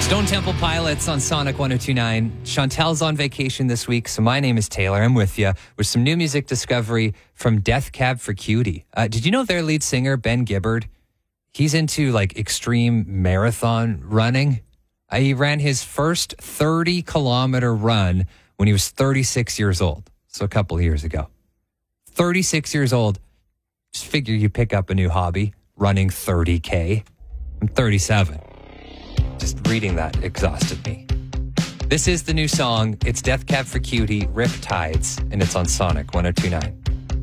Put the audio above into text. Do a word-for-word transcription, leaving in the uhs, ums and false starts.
Stone Temple Pilots on Sonic one oh two point nine. Chantel's on vacation this week, so my name is Taylor. I'm with you with some new music discovery from Death Cab for Cutie. Uh, did you know their lead singer, Ben Gibbard, he's into like extreme marathon running? Uh, he ran his first thirty kilometer run when he was thirty-six years old, so a couple of years ago. thirty-six years old. Just figure you pick up a new hobby, running thirty K. I'm thirty-seven. Just reading that exhausted me. This is the new song. It's Death Cab for Cutie, Rip Tides, and it's on Sonic one oh two point nine.